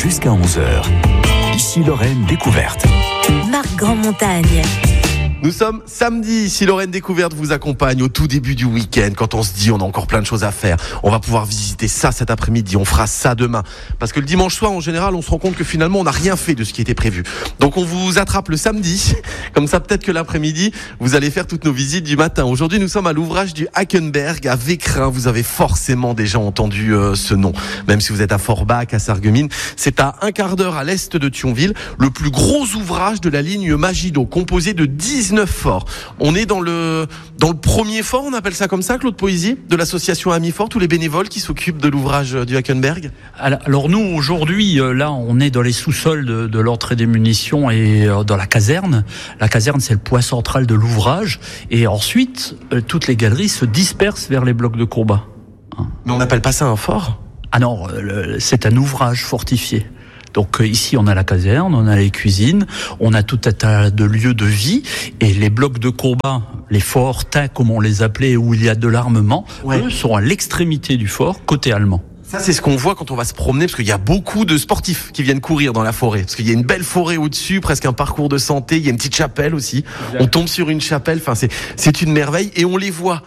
jusqu'à 11h. Ici Lorraine Découverte. Marc Grandmontagne. Nous sommes samedi, si Lorraine Découverte vous accompagne au tout début du week-end, quand on se dit on a encore plein de choses à faire, on va pouvoir visiter ça cet après-midi, on fera ça demain. Parce que le dimanche soir, en général, on se rend compte que finalement, on n'a rien fait de ce qui était prévu. Donc on vous attrape le samedi, comme ça peut-être que l'après-midi, vous allez faire toutes nos visites du matin. Aujourd'hui, nous sommes à l'ouvrage du Hackenberg à Vécrin. Vous avez forcément déjà entendu ce nom, même si vous êtes à Forbach, à Sarreguemines. C'est à un quart d'heure à l'est de Thionville, le plus gros ouvrage de la ligne Maginot, composé de 19 forts. On est dans le premier fort, on appelle ça comme ça, Claude Poésy, de l'association Amis Fort, tous les bénévoles qui s'occupent de l'ouvrage du Hackenberg. Alors nous, aujourd'hui, là, on est dans les sous-sols de l'entrée des munitions et dans la caserne. La caserne, c'est le point central de l'ouvrage. Et ensuite, toutes les galeries se dispersent vers les blocs de combat. Mais on n'appelle pas ça un fort ? Ah non, c'est un ouvrage fortifié. Donc ici, on a la caserne, on a les cuisines, on a tout un tas de lieux de vie, et les blocs de combat, les forts teints, comme on les appelait, où il y a de l'armement, eux sont à l'extrémité du fort, côté allemand. Ça, c'est ce qu'on voit quand on va se promener, parce qu'il y a beaucoup de sportifs qui viennent courir dans la forêt. Parce qu'il y a une belle forêt au-dessus, presque un parcours de santé, il y a une petite chapelle aussi. Exact. On tombe sur une chapelle, enfin, c'est une merveille, et on les voit.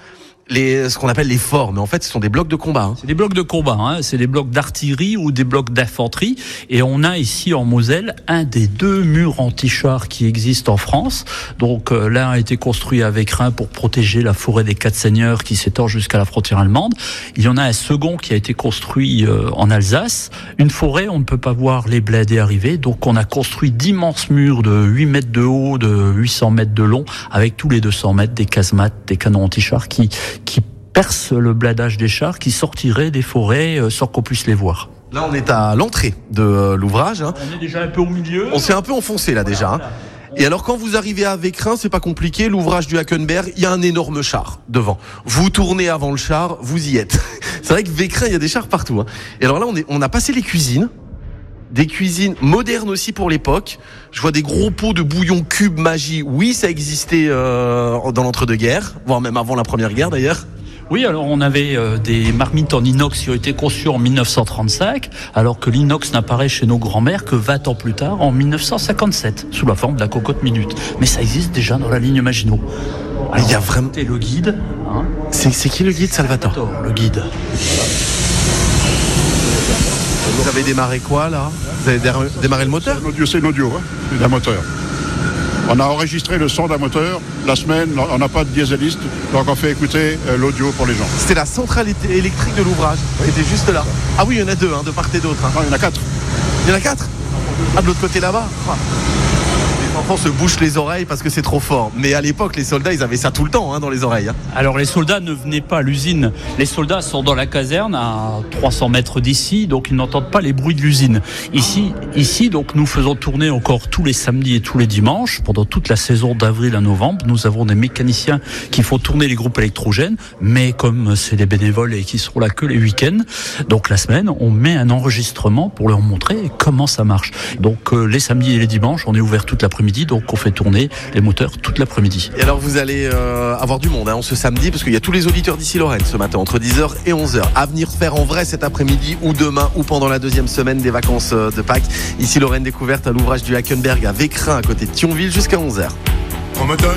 Ce qu'on appelle les forts, mais en fait ce sont des blocs de combat. C'est des blocs de combat, c'est des blocs d'artillerie ou des blocs d'infanterie, et on a ici en Moselle un des 2 murs anti-chars qui existent en France. Donc l'un a été construit à Vécrin pour protéger la forêt des Quatre Seigneurs qui s'étend jusqu'à la frontière allemande. Il y en a un second qui a été construit en Alsace. Une forêt, on ne peut pas voir les blindés arriver, donc on a construit d'immenses murs de 8 mètres de haut, de 800 mètres de long, avec tous les 200 mètres des casemates, des canons anti-chars qui percent le blindage des chars, qui sortiraient des forêts sans qu'on puisse les voir. Là, on est à l'entrée de l'ouvrage. On est déjà un peu au milieu. On s'est un peu enfoncé là déjà. Et alors, quand vous arrivez à Vécrin, c'est pas compliqué. L'ouvrage du Hackenberg, il y a un énorme char devant. Vous tournez avant le char, vous y êtes. C'est vrai que Vécrin, il y a des chars partout. Et alors là, on a passé les cuisines. Des cuisines modernes aussi pour l'époque. Je vois des gros pots de bouillon cube magie. Oui, ça existait dans l'entre-deux-guerres, voire même avant la Première Guerre d'ailleurs. Oui, alors on avait des marmites en inox qui ont été conçues en 1935, alors que l'inox n'apparaît chez nos grands-mères que 20 ans plus tard, en 1957, sous la forme de la cocotte minute. Mais ça existe déjà dans la ligne Maginot. Alors, il y a vraiment... le guide. C'est qui le guide, Salvatore ? Le guide. Vous avez démarré quoi là ? Vous avez démarré le moteur ? C'est une audio, c'est un moteur. On a enregistré le son d'un moteur. La semaine, on n'a pas de dieseliste, donc on fait écouter l'audio pour les gens. C'était la centrale électrique de l'ouvrage, qui était juste là. Ah oui, il y en a 2, de part et d'autre. Non, il y en a 4. Il y en a 4 ? Ah, de l'autre côté là-bas ? Les enfants se bouchent les oreilles parce que c'est trop fort. Mais à l'époque, les soldats, ils avaient ça tout le temps dans les oreilles. Alors les soldats ne venaient pas à l'usine. Les soldats sont dans la caserne à 300 mètres d'ici, donc ils n'entendent pas les bruits de l'usine. Ici, donc nous faisons tourner encore tous les samedis et tous les dimanches, pendant toute la saison d'avril à novembre. Nous avons des mécaniciens qui font tourner les groupes électrogènes, mais comme c'est des bénévoles et qui seront là que les week-ends, donc la semaine, on met un enregistrement pour leur montrer comment ça marche. Donc les samedis et les dimanches, on est ouvert toute l'après-midi. Donc on fait tourner les moteurs toute l'après-midi. Et alors vous allez avoir du monde ce samedi, parce qu'il y a tous les auditeurs d'ici Lorraine ce matin entre 10h et 11h à venir faire en vrai cet après-midi ou demain ou pendant la 2e semaine des vacances de Pâques. Ici Lorraine Découverte à l'ouvrage du Hackenberg à Vécrin à côté de Thionville jusqu'à 11h. On me donne